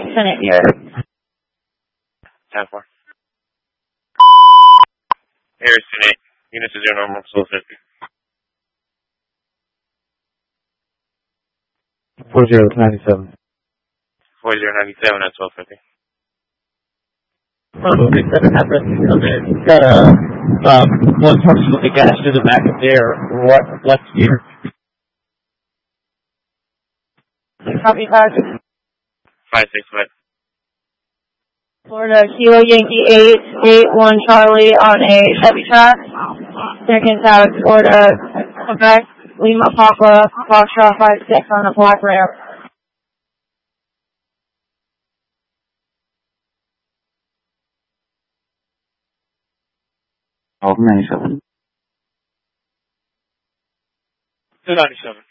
Senate here. 10-4. Harrison 8. Units to 0 normal, slow 50. 4097. 4097 at 1250. Got one person with the gas to the back of there. What's here? Copy 5. 5-6 wet. Florida Kilo Yankee 881 Charlie on a Chevy truck. Second out Florida Quebec Lima Papa Foxtrot 56 on the black ramp. Oh, 97. 297.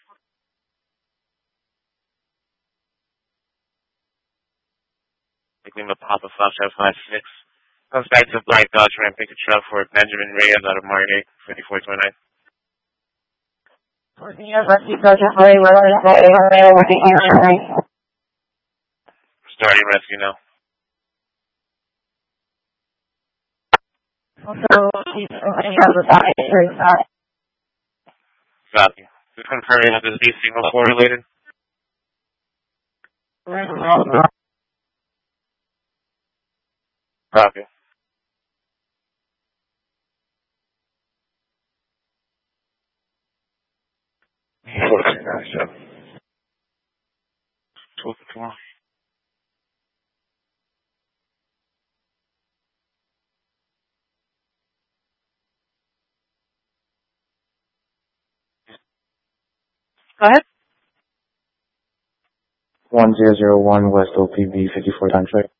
Lima Papa Foxtrot 56. Comes back to Black Dodge Ram Pick a truck for Benjamin Reyes out of Margate, 5429. Starting rescue now. Copy. Just confirming that this is single floor related. Copy. Tomorrow. Go ahead. 1001 West OPB 54 times right.